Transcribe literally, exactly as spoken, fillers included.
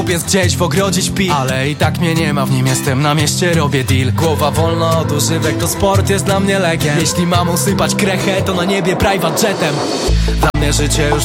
Pies gdzieś w ogrodzie śpi, ale i tak mnie nie ma, w nim jestem, na mieście robię deal. Głowa wolna od używek, to sport jest dla mnie lekiem. Jeśli mam usypać krechę, to na niebie private jetem. Dla mnie życie już